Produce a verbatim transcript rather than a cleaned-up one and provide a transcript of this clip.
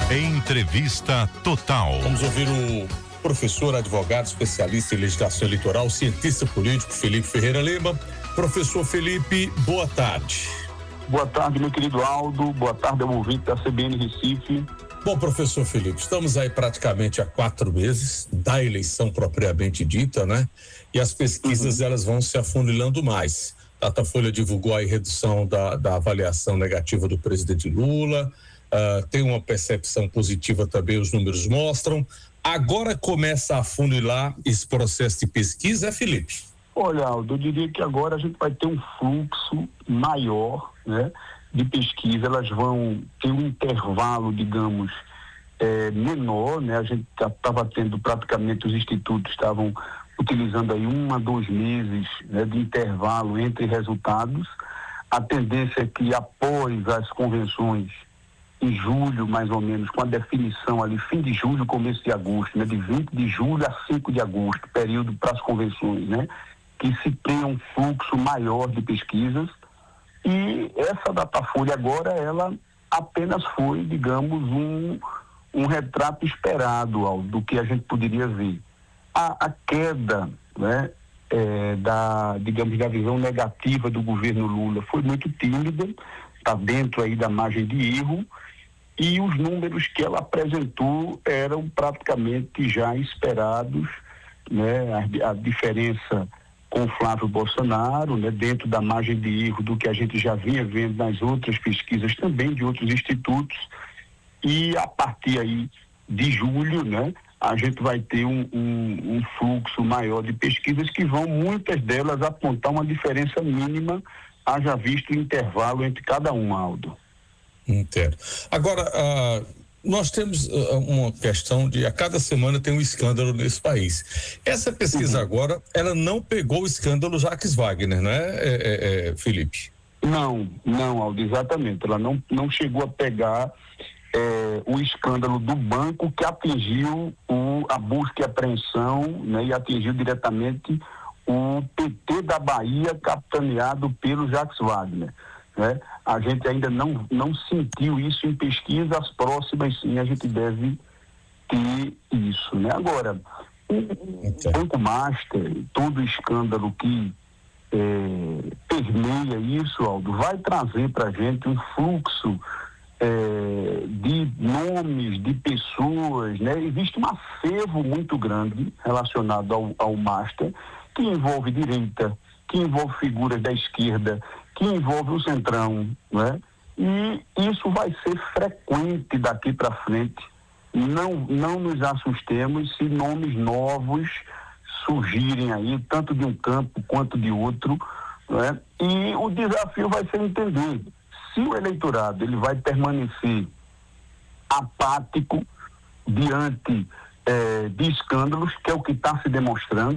Entrevista Total. Vamos ouvir o professor, advogado, especialista em legislação eleitoral, cientista político, Felipe Ferreira Lima. Professor Felipe, boa tarde. Boa tarde, meu querido Aldo. Boa tarde ao ouvinte da C B N Recife. Bom, professor Felipe, estamos aí praticamente há quatro meses da eleição propriamente dita, né? E as pesquisas, uhum. elas vão se afunilando mais. A Datafolha divulgou a redução da, da avaliação negativa do presidente Lula, uh, tem uma percepção positiva também, os números mostram. Agora começa a afunilar esse processo de pesquisa, é, Felipe? Olha, Aldo, eu diria que agora a gente vai ter um fluxo maior, né, de pesquisa. Elas vão ter um intervalo, digamos, é, menor, né? A gente estava tendo praticamente, os institutos estavam utilizando aí um a dois meses, né, de intervalo entre resultados. A tendência é que após as convenções, em julho, mais ou menos, com a definição ali, fim de julho, começo de agosto, né, de vinte de julho a cinco de agosto, período para as convenções, né, que se tenha um fluxo maior de pesquisas. E essa Datafolha agora, ela apenas foi, digamos, um, um retrato esperado ao, do que a gente poderia ver. A, a queda, né, é, da, digamos, da visão negativa do governo Lula foi muito tímida, está dentro aí da margem de erro, e os números que ela apresentou eram praticamente já esperados, né, a, a diferença com o Flávio Bolsonaro, né, dentro da margem de erro do que a gente já vinha vendo nas outras pesquisas também de outros institutos. E a partir aí de julho, né, a gente vai ter um, um, um fluxo maior de pesquisas que vão, muitas delas, apontar uma diferença mínima, haja visto o intervalo entre cada um, Aldo. Entendo. Agora, uh, nós temos uh, uma questão de, a cada semana tem um escândalo nesse país. Essa pesquisa uhum. agora, ela não pegou o escândalo Jacques Wagner, né, é, é, é, Felipe? Não, não, Aldo, exatamente. Ela não, não chegou a pegar É, o escândalo do banco que atingiu o, a busca e apreensão, né, e atingiu diretamente o P T da Bahia, capitaneado pelo Jacques Wagner, né? A gente ainda não, não sentiu isso em pesquisa, as próximas sim a gente deve ter isso, né? Agora, o okay. Banco Master, todo o escândalo que é, permeia isso, Aldo, vai trazer para a gente um fluxo É, de nomes, de pessoas, né? Existe um acervo muito grande relacionado ao, ao Master, que envolve direita, que envolve figuras da esquerda, que envolve o centrão, né? E isso vai ser frequente daqui para frente. Não, não nos assustemos se nomes novos surgirem aí, tanto de um campo quanto de outro, né? E o desafio vai ser entender se o eleitorado ele vai permanecer apático diante eh, de escândalos, que é o que está se demonstrando.